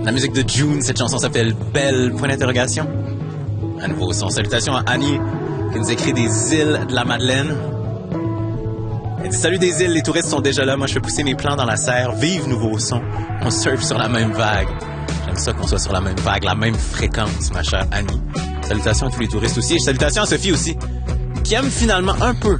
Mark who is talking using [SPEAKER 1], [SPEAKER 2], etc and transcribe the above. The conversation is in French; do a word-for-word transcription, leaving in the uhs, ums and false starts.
[SPEAKER 1] La musique de June, cette chanson s'appelle Belle, point d'interrogation. Un nouveau son. Salutations à Annie, qui nous écrit des îles de la Madeleine. Elle dit, salut des îles, les touristes sont déjà là. Moi, je fais pousser mes plants dans la serre. Vive nouveau son. On surfe sur la même vague. J'aime ça qu'on soit sur la même vague, la même fréquence, ma chère Annie. Salutations à tous les touristes aussi. Et salutations à Sophie aussi, qui aime finalement un peu